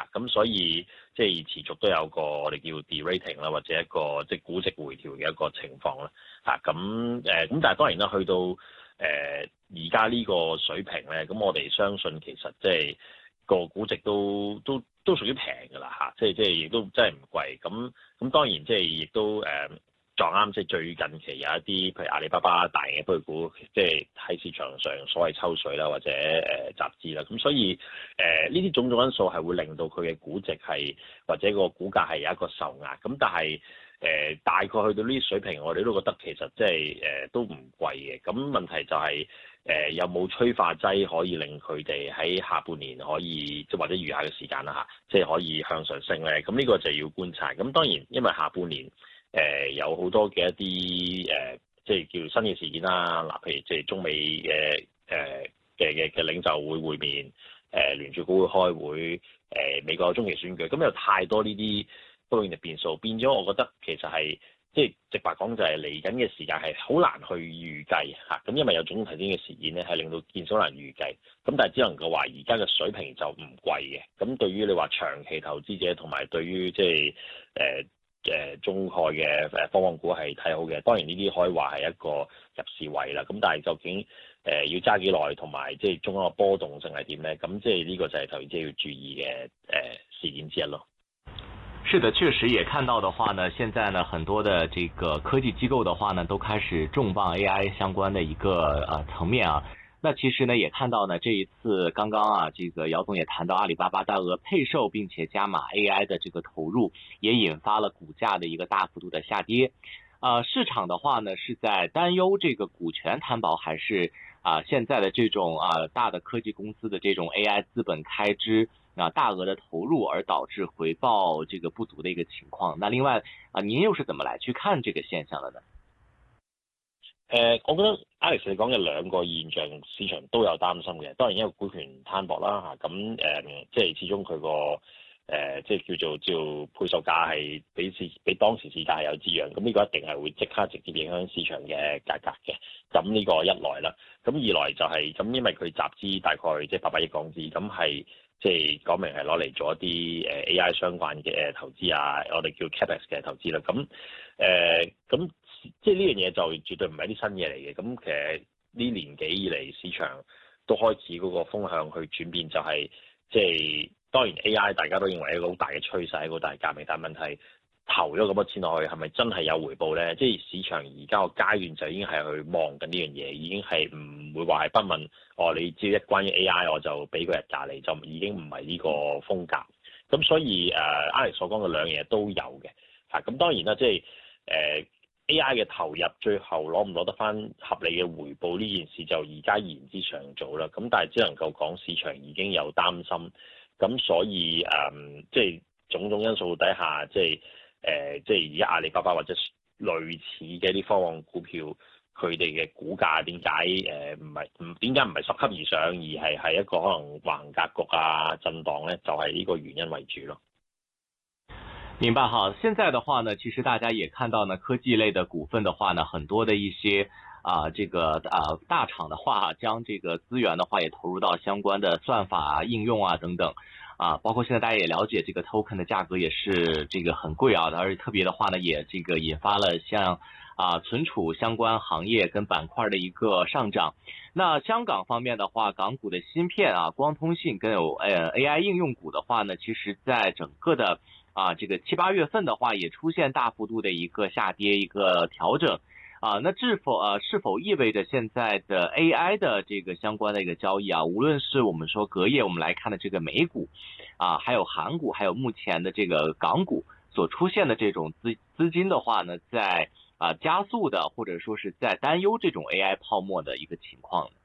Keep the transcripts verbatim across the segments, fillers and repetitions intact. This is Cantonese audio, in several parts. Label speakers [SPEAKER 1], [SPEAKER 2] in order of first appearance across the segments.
[SPEAKER 1] 咁、啊、所以即係持續都有個我哋叫 de-rating 啦，或者一個即係估值回調嘅一個情況啦，嚇咁誒咁，但係當然啦，去到誒而家呢個水平咧，咁我哋相信其實即係個估值都都都屬於平㗎啦嚇，即係即係亦都真係唔貴，咁咁當然即係亦都誒。呃撞啱，即係最近期有一啲，譬如阿里巴巴大型嘅科技股，即係喺市場上所謂抽水啦，或者誒、呃、集資啦，咁所以誒呢啲種種因素係會令到佢嘅估值係或者個股價係有一個受壓，咁但係誒、呃、大概去到呢啲水平，我哋都覺得其實即係誒都唔貴嘅，咁問題就係、是、誒、呃、有冇催化劑可以令佢哋喺下半年可以即或者餘下嘅時間啦嚇，即係可以向上升咧，咁呢個就要觀察。咁當然因為下半年。誒、呃、有好多嘅一啲誒、呃，即係叫新嘅事件啦。嗱，譬如即係中美嘅誒嘅嘅嘅領袖會會面，誒、呃、聯儲局會開會，誒、呃、美國有中期選舉，咁有太多呢啲不確定嘅變數，變咗我覺得其實係即係直白講就係嚟緊嘅時間係好難去預計嚇。咁因為有種種頭先嘅事件咧，係令到件數難預計。咁但係只能夠話而家嘅水平就唔貴嘅。咁對於你話長期投資者同埋對於即係誒。呃誒中概嘅誒科網股係睇好嘅，當然呢啲可以話係一個入市位啦。咁但係究竟誒、呃、要揸幾耐，同埋即係中間嘅波動性係點咧？咁即係呢個就係投資者要注意嘅誒、呃、事件之一咯。
[SPEAKER 2] 是的，確實也看到的話呢，現在呢很多的這個科技機構的話呢，都開始重磅 A I 相關的一個呃層面啊。那其實呢，也看到呢，這一次剛剛啊，這個姚總也談到阿里巴巴大額配售，並且加碼 A I 的這個投入，也引發了股價的一個大幅度的下跌。呃，市場的話呢，是在擔憂這個股權攤薄，還是啊、呃、現在的這種啊、呃、大的科技公司的這種 A I 資本開支啊、呃、大額的投入，而導致回報這個不足的一個情況？那另外啊、呃，您又是怎麼來去看這個現象的呢？
[SPEAKER 1] 誒、呃，我覺得 Alex 你講嘅兩個現象，市場都有擔心嘅。當然，因為股權攤薄啦嚇，咁誒、呃，即係始終佢個誒，即係叫做叫配售價係比市比當時市價係有滋養，咁呢個一定係會即刻直接影響市場嘅價格嘅。咁呢個一來啦，咁二來就係、是、咁，因為佢集資大概即係八百億港紙，咁係即係講明係攞嚟做一啲誒 A I 相關嘅投資啊，我哋叫 Capex 嘅投資啦。咁誒咁。呃即係呢樣嘢就絕對唔係啲新嘢嚟嘅，咁其實呢年幾以嚟市場都開始嗰個風向去轉變，就係即係當然 A I 大家都認為一個好大嘅趨勢，一個大革命，但係問題投咗咁多錢落去，係咪真係有回報咧？即係市場而家個階段就已經係去望緊呢樣嘢，已經係唔會話係不問哦，你只要一關於 A I 我就俾個日價你，就已經唔係呢個風格。咁所以誒 Alex 所講嘅兩樣嘢都有嘅嚇。咁當然啦，即係誒。呃A I 嘅投入最後攞唔攞得翻合理嘅回報呢件事就而家言之尚早啦。咁但係只能夠講市場已經有擔心，咁所以誒即係種種因素底下，即係誒即係而家阿里巴巴或者類似嘅啲科網股票，佢哋嘅股價點解誒唔係唔點解唔係十級以上，而係係一個可能橫格局啊震盪咧，就係、是、呢個原因為主咯。
[SPEAKER 2] 明白哈，現在的話呢，其實大家也看到呢，科技類的股份的話呢，很多的一些啊、呃，這個啊、呃、大廠的話，將這個資源的話也投入到相關的算法、啊、應用啊等等啊，包括現在大家也了解，這個 token 的價格也是這個很貴啊，而且特別的話呢，也這個引發了像啊存儲相關行業跟板塊的一個上漲。那香港方面的話，港股的芯片啊、光通信跟有呃 A I 應用股的話呢，其實在整個的啊，這個七八月份的話，也出現大幅度的一個下跌，一個調整，啊，那是否啊是否意味着現在的 A I 的這個相關的一個交易啊，無論是我們說隔夜我們來看的這個美股，啊，還有韓股，還有目前的這個港股所出現的這種資資金的話呢，在啊加速的或者說是在擔憂這種 A I 泡沫的一個情況呢？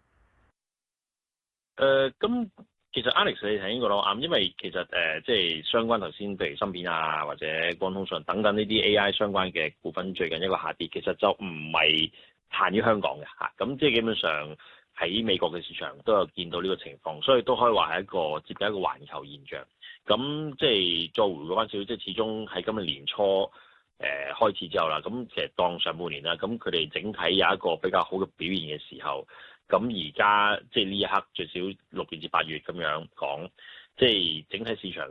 [SPEAKER 1] 呃，咁。其實 Alex 你睇呢個咯啱，因為其實誒、呃、即係相關頭先，譬如芯片啊或者光通訊等等呢啲 A I 相關嘅股份，最近一個下跌，其實就唔係限於香港嘅嚇，咁即係基本上喺美國嘅市場都有見到呢個情況，所以都可以話係一個接近一個環球現象。咁即係再回顧翻少少，即係始終喺今日年初誒、呃、開始之後啦，咁其實當上半年啦，咁佢哋整體有一個比較好嘅表現嘅時候。咁而家即係呢一刻最少六月至八月咁樣講，即係整體市場